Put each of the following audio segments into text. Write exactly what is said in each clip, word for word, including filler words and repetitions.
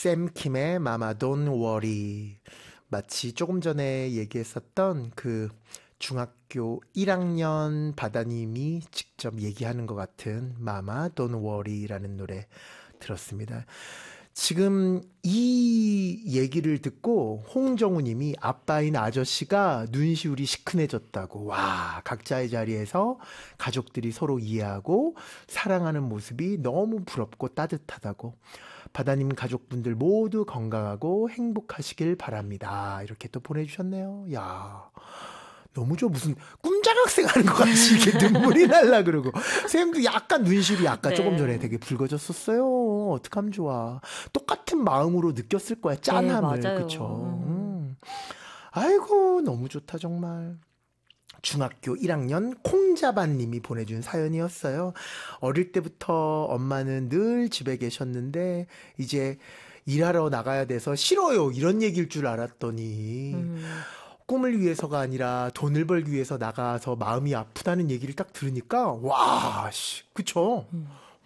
샘킴의 마마 Don't Worry. 마치 조금 전에 얘기했었던 그 중학교 일 학년 바다님이 직접 얘기하는 것 같은 마마 Don't Worry라는 노래 들었습니다. 지금 이 얘기를 듣고 홍정우 님이 아빠인 아저씨가 눈시울이 시큰해졌다고. 와, 각자의 자리에서 가족들이 서로 이해하고 사랑하는 모습이 너무 부럽고 따뜻하다고. 바다님 가족분들 모두 건강하고 행복하시길 바랍니다. 이렇게 또 보내주셨네요. 야, 너무 좋아. 무슨 꿈장학생 하는 것 같이 이렇게 눈물이 날라 그러고. 선생님도 약간 눈시울이 아까 네. 조금 전에 되게 붉어졌었어요. 어떡하면 좋아. 똑같은 마음으로 느꼈을 거야. 짠함을. 네, 맞아요. 그쵸. 음. 아이고 너무 좋다 정말. 중학교 일 학년 콩자반님이 보내준 사연이었어요. 어릴 때부터 엄마는 늘 집에 계셨는데 이제 일하러 나가야 돼서 싫어요 이런 얘기일 줄 알았더니 음. 꿈을 위해서가 아니라 돈을 벌기 위해서 나가서 마음이 아프다는 얘기를 딱 들으니까 와, 씨, 그쵸? 음.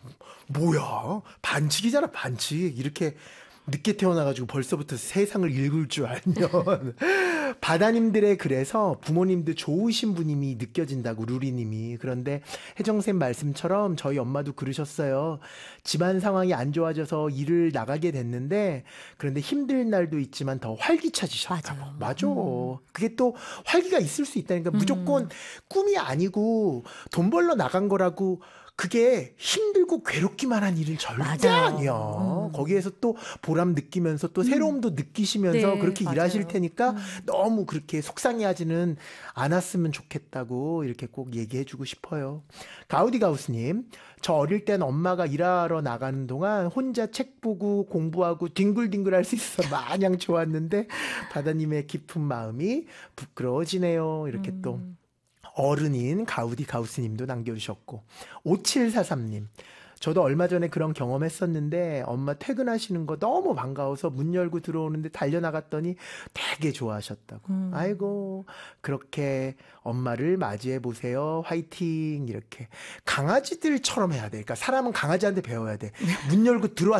뭐야? 반칙이잖아, 반칙. 이렇게 늦게 태어나가지고 벌써부터 세상을 읽을 줄 알면. 바다님들의 글에서 부모님도 좋으신 분임이 느껴진다고 루리님이. 그런데 혜정쌤 말씀처럼 저희 엄마도 그러셨어요. 집안 상황이 안 좋아져서 일을 나가게 됐는데 그런데 힘든 날도 있지만 더 활기차지셨다고. 맞아요. 맞아. 음. 그게 또 활기가 있을 수 있다니까. 무조건 음. 꿈이 아니고 돈 벌러 나간 거라고 그게 힘들고 괴롭기만 한 일은 절대 맞아요. 아니야. 음. 거기에서 또 보람 느끼면서 또 새로움도 느끼시면서 네, 그렇게 맞아요. 일하실 테니까 음. 너무 그렇게 속상해하지는 않았으면 좋겠다고 이렇게 꼭 얘기해주고 싶어요. 가우디가우스님, 저 어릴 땐 엄마가 일하러 나가는 동안 혼자 책 보고 공부하고 뒹굴뒹굴 할 수 있어서 마냥 좋았는데 바다님의 깊은 마음이 부끄러워지네요. 이렇게 또 음. 어른인 가우디 가우스님도 남겨주셨고, 오칠사삼님, 저도 얼마 전에 그런 경험했었는데 엄마 퇴근하시는 거 너무 반가워서 문 열고 들어오는데 달려나갔더니 되게 좋아하셨다고. 음. 아이고 그렇게 엄마를 맞이해 보세요. 화이팅. 이렇게 강아지들처럼 해야 돼. 그러니까 사람은 강아지한테 배워야 돼. 문 열고 들어와